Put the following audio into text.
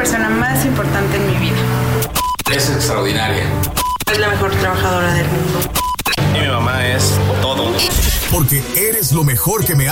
persona más importante en mi vida. Es extraordinaria. Es la mejor trabajadora del mundo. Y mi mamá es todo. Porque eres lo mejor que me